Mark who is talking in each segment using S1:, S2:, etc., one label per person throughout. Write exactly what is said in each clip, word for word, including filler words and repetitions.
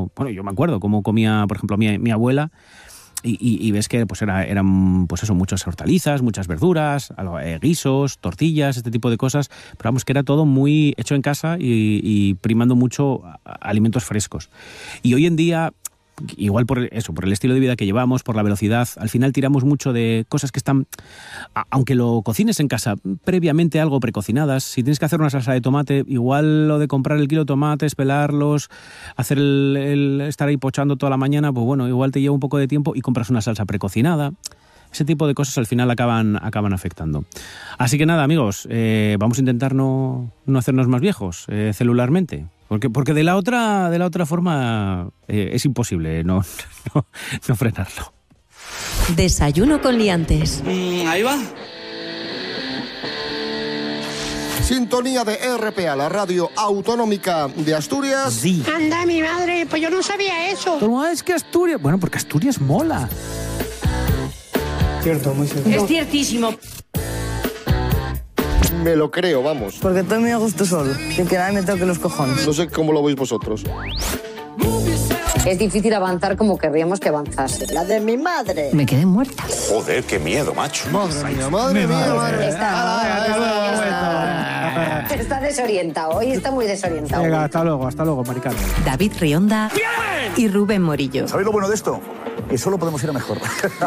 S1: cómo, bueno, yo me acuerdo cómo comía, por ejemplo, mi, mi abuela, y, y, y ves que pues era, eran pues eso, muchas hortalizas, muchas verduras, eh, guisos, tortillas, este tipo de cosas, pero vamos, que era todo muy hecho en casa y, y primando mucho alimentos frescos. Y hoy en día, igual por eso, por el estilo de vida que llevamos, por la velocidad, al final tiramos mucho de cosas que están, aunque lo cocines en casa, previamente algo precocinadas. Si tienes que hacer una salsa de tomate, igual lo de comprar el kilo de tomates, pelarlos, hacer el, el estar ahí pochando toda la mañana, pues bueno, igual te lleva un poco de tiempo y compras una salsa precocinada. Ese tipo de cosas al final acaban, acaban afectando. Así que nada, amigos, eh, vamos a intentar no, no hacernos más viejos eh, celularmente. Porque, porque de la otra, de la otra forma eh, es imposible no, no, no frenarlo.
S2: Desayuno con liantes.
S3: Mm, ahí va.
S4: Sintonía de R P A, la radio autonómica de Asturias.
S1: Sí.
S5: Anda, mi madre, pues yo no sabía eso.
S1: ¿Cómo es que Asturias? Bueno, porque Asturias mola.
S6: Cierto, muy cierto.
S5: Es ciertísimo.
S4: Me lo creo, vamos.
S6: Porque estoy muy a gusto solo, sin que nadie me toque los cojones.
S4: No sé cómo lo veis vosotros.
S7: Es difícil avanzar como querríamos que avanzase.
S5: La de mi madre.
S2: Me quedé muerta.
S8: Joder, qué miedo, macho.
S4: Madre mía, madre mía. Madre.
S7: Está, está, está desorientado, hoy está muy desorientado.
S1: Venga, hasta luego, hasta luego, Mari Carmen.
S2: David Rionda y Rubén Morillo.
S8: ¿Sabéis lo bueno de esto? Que solo podemos ir a mejor.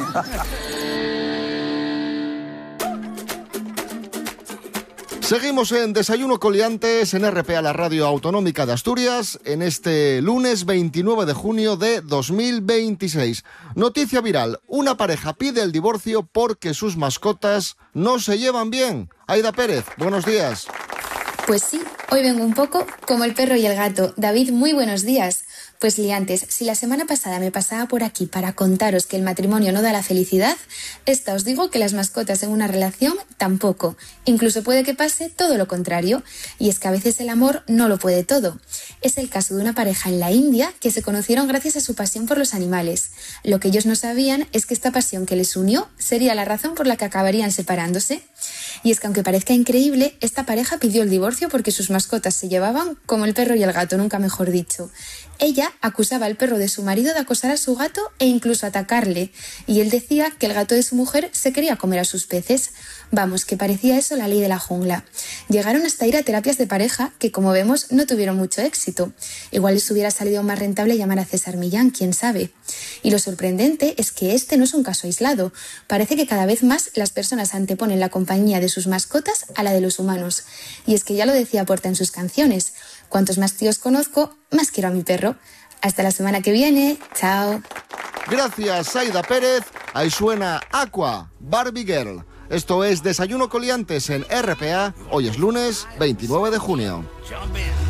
S4: Seguimos en Desayuno con Liantes en R P A, la radio autonómica de Asturias, en este lunes veintinueve de junio de dos mil veintiséis. Noticia viral, una pareja pide el divorcio porque sus mascotas no se llevan bien. Aida Pérez, buenos días.
S9: Pues sí, hoy vengo un poco como el perro y el gato. David, muy buenos días. Pues liantes, si la semana pasada me pasaba por aquí para contaros que el matrimonio no da la felicidad, esta os digo que las mascotas en una relación tampoco. Incluso puede que pase todo lo contrario. Y es que a veces el amor no lo puede todo. Es el caso de una pareja en la India que se conocieron gracias a su pasión por los animales. Lo que ellos no sabían es que esta pasión que les unió sería la razón por la que acabarían separándose. Y es que aunque parezca increíble, esta pareja pidió el divorcio porque sus mascotas se llevaban como el perro y el gato, nunca mejor dicho. Ella acusaba al perro de su marido de acosar a su gato e incluso atacarle, y él decía que el gato de su mujer se quería comer a sus peces. Vamos, que parecía eso la ley de la jungla. Llegaron hasta ir a terapias de pareja que, como vemos, no tuvieron mucho éxito. Igual les hubiera salido más rentable llamar a César Millán, quién sabe. Y lo sorprendente es que este no es un caso aislado. Parece que cada vez más las personas anteponen la compañía de sus mascotas a la de los humanos. Y es que ya lo decía Porta en sus canciones: cuantos más tíos conozco, más quiero a mi perro. Hasta la semana que viene. Chao.
S4: Gracias, Aida Pérez. Ahí suena Aqua, Barbie Girl. Esto es Desayuno con Liantes en R P A. Hoy es lunes veintinueve de junio.